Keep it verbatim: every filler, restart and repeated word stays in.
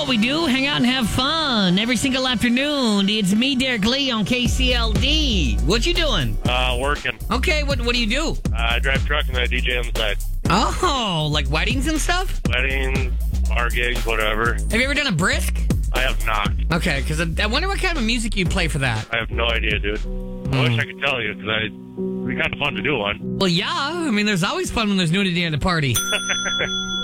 what we do. Hang out and have fun every single afternoon. It's me, Derek Lee, on K C L D. What you doing? Uh, working. Okay, what what do you do? Uh, I drive truck and I D J on the side. Oh, like weddings and stuff? Weddings, bar gigs, whatever. Have you ever done a brisk? I have not. Okay, because I, I wonder what kind of music you play for that. I have no idea, dude. I wish I could tell you, because I it'd be kind of fun to do one. Well, yeah. I mean, there's always fun when there's nudity at a party.